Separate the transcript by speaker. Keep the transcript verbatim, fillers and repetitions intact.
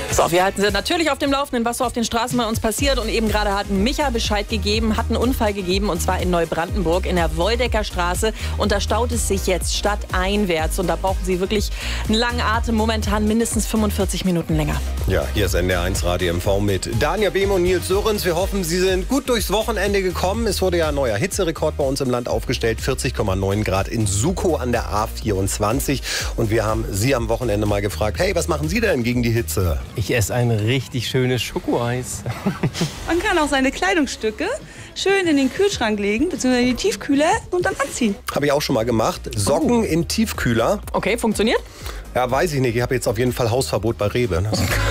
Speaker 1: So, wir halten Sie natürlich auf dem Laufenden, was so auf den Straßen bei uns passiert. Und eben gerade hat Micha Bescheid gegeben, hat einen Unfall gegeben, und zwar in Neubrandenburg in der Woldecker Straße. Und da staut es sich jetzt stadteinwärts. Und da brauchen Sie wirklich einen langen Atem, momentan mindestens fünfundvierzig Minuten länger.
Speaker 2: Ja, hier ist N D R eins Radio M V mit Danja Behm und Nils Sörens. Wir hoffen, Sie sind gut durchs Wochenende gekommen. Es wurde ja ein neuer Hitzerekord bei uns im Land aufgestellt. vierzig Komma neun Grad in Sukow an der A vierundzwanzig. Und wir haben Sie am Wochenende mal gefragt, hey, was machen Sie denn gegen die Hitze?
Speaker 3: Ich esse ein richtig schönes Schokoeis.
Speaker 4: Man kann auch seine Kleidungsstücke schön in den Kühlschrank legen, beziehungsweise in die Tiefkühler und dann anziehen.
Speaker 2: Habe ich auch schon mal gemacht. Socken
Speaker 1: oh.
Speaker 2: in Tiefkühler.
Speaker 1: Okay, funktioniert?
Speaker 2: Ja, weiß ich nicht. Ich habe jetzt auf jeden Fall Hausverbot bei Rewe.